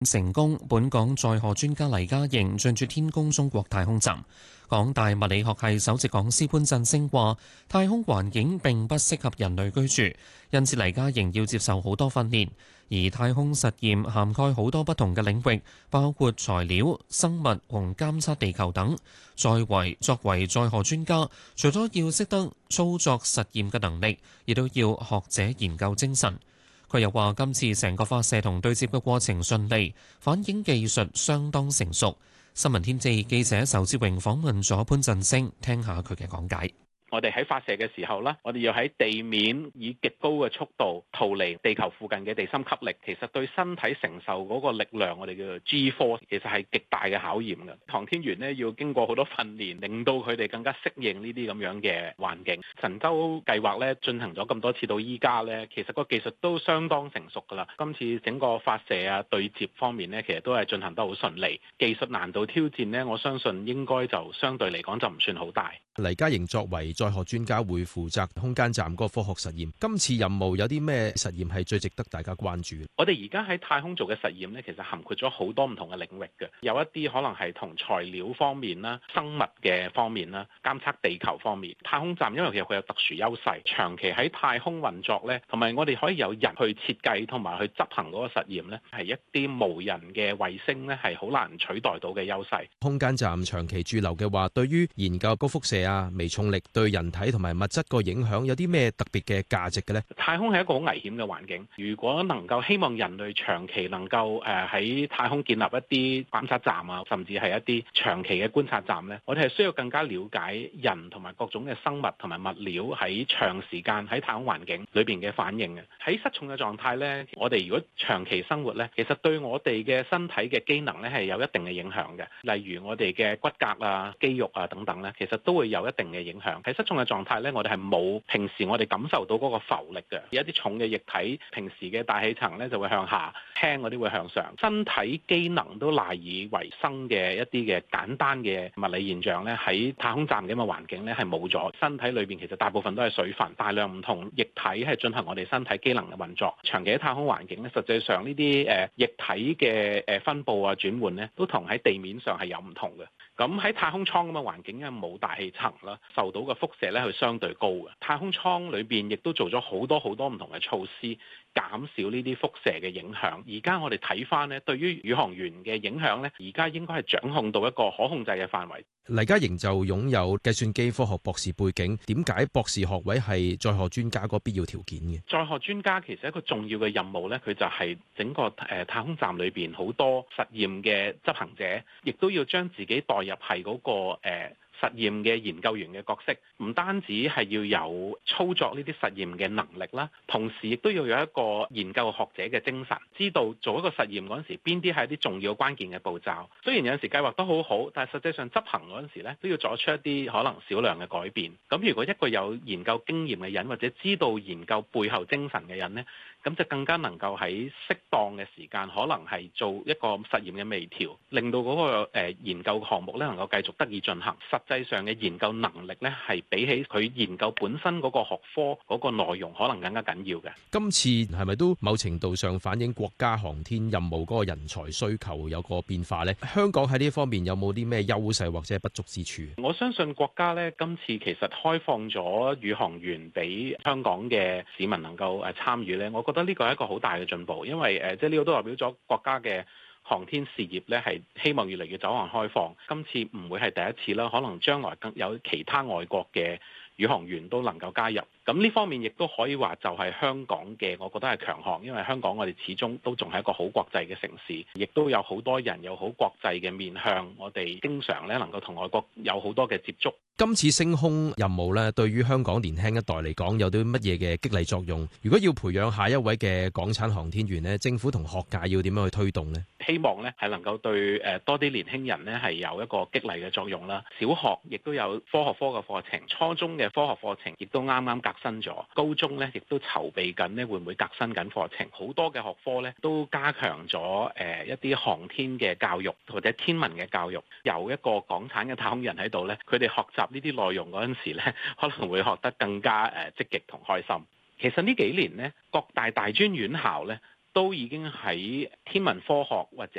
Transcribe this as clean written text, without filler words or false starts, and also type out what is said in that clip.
成功，本港載荷專家黎嘉瑩進駐天宮中國太空站。港大物理學系首席講師潘振聲話：太空環境並不適合人類居住，因此黎嘉瑩要接受好多訓練。而太空實驗涵蓋好多不同嘅領域，包括材料、生物同監測地球等。作為載荷專家，除咗要識得操作實驗嘅能力，亦都要學者研究精神。佢又話：今次成個發射同對接嘅過程順利，反映技術相當成熟。新聞天地記者仇志榮訪問咗潘振聲，聽下佢嘅講解。 我哋喺發射嘅時候呢，我哋要喺地面以極高嘅速度逃離地球附近嘅地心吸力，其實對身體承受嗰個力量，我哋叫做 G force，其實係極大嘅考驗嘅。航天員呢，要經過好多訓練，令到佢哋更加適應呢啲咁樣嘅環境。神舟計劃呢，進行咗咁多次到依家呢，其實個技術都相當成熟㗎啦。今次整個發射啊對接方面呢，其實都係進行得好順利。技術難度挑戰呢，我相信應該就相對嚟講就唔算好大。 黎嘉瑩作為載荷專家會負責空間站嗰個科學實驗，今次任務有啲咩實驗係最值得大家關注？ 我哋而家喺太空做嘅實驗呢，其實涵括咗好多唔同嘅領域嘅，有一啲可能係同材料方面啦、生物嘅方面啦、監測地球方面。太空站因為其實佢有特殊優勢，長期喺太空運作呢，同埋我哋可以有人去設計同埋去執行嗰個實驗呢，係一啲無人嘅衛星呢，係好難取代到嘅優勢。 空間站長期駐留嘅話，對於研究高輻射啊、微重力對人體同埋物質個影響有啲咩特別嘅價值嘅呢？ 太空係一個好危險嘅環境，如果能夠希望人類長期能夠喺太空建立一啲觀察站啊，甚至係一啲長期嘅觀察站呢，我哋係需要更加了解人同埋各種嘅生物同埋物料喺長時間喺太空環境裏邊嘅反應嘅。喺失重嘅狀態呢，我哋如果長期生活呢，其實對我哋嘅身體嘅機能呢係有一定嘅影響嘅。例如我哋嘅骨骼啊、肌肉啊等等呢，其實都會有一定嘅影響。喺失重嘅狀態呢，我哋係冇平時我哋感受到嗰個浮力嘅。有一啲重嘅液體，平時嘅大氣層呢就會向下，輕嗰啲會向上。身體機能都賴以為生嘅一啲嘅簡單嘅物理現象呢，喺太空站咁嘅環境呢係冇咗。身體裏邊其實大部分都係水分，大量唔同液體係進行我哋身體機能嘅運作。長期喺太空環境呢，實際上呢啲液體嘅分佈啊轉換呢，都同喺地面上係有唔同嘅。咁喺太空艙咁嘅環境，因為冇大氣層啦，受到嘅輻射咧係相對高嘅。太空艙裏邊亦都做咗好多唔同嘅措施，減少呢啲輻射嘅影響。而家我哋睇翻呢，對於宇航員嘅影響呢，而家應該係掌控到一個可控制嘅範圍。 黎嘉瑩就擁有計算機科學博士背景，點解博士學位係載荷專家個必要條件嘅？ 載荷專家其實一個重要嘅任務呢，佢就係整個太空站裏邊好多實驗嘅執行者，亦都要將自己代入係嗰個實驗嘅研究員嘅角色，唔單止係要有操作呢啲實驗嘅能力啦，同時亦都要有一個研究學者嘅精神，知道做一個實驗嗰陣時，邊啲係一啲重要關鍵嘅步驟。雖然有陣時計劃都好好，但係實際上執行嗰陣時咧，都要作出一啲可能少量嘅改變。咁如果一個有研究經驗嘅人，或者知道研究背後精神嘅人呢，咁就更加能夠喺適當嘅時間，可能係做一個實驗嘅微調，令到嗰個研究項目咧能夠繼續得以進行。實際上嘅研究能力咧，係比起佢研究本身嗰個學科嗰個內容，可能更加緊要嘅。 今次係咪都某程度上反映國家航天任務嗰個人才需求有個變化呢？香港喺呢方面有冇啲咩優勢或者係不足之處？ 我相信國家咧今次其實開放咗宇航員俾香港嘅市民能夠參與咧，我覺得呢個係一個好大嘅進步，因為即係呢個都代表咗國家嘅航天事業咧係希望越嚟越走向開放。今次唔會係第一次啦，可能將來更有其他外國嘅宇航員都能夠加入。咁呢方面亦都可以話就係香港嘅，我覺得係強項，因為香港我哋始終都仲係一個好國際嘅城市，亦都有好多人有好國際嘅面向，我哋經常咧能夠同外國有好多嘅接觸。 今次升空任務咧，對於香港年輕一代嚟講有啲乜嘢嘅激勵作用？如果要培養下一位嘅港產航天員咧，政府同學界要點樣去推動呢？ 希望咧係能夠對多啲年輕人咧係有一個激勵嘅作用啦。小學亦都有科學科嘅課程，初中嘅科學課程亦都啱啱革新咗，高中咧亦都籌備緊咧會唔會革新緊課程，好多嘅學科咧都加強咗一啲航天嘅教育或者天文嘅教育。有一個港產嘅太空人喺度咧，佢哋學習呢啲內容嗰陣時咧，可能會學得更加積極同開心。其實呢幾年咧，各大專院校咧都已經喺天文科學或者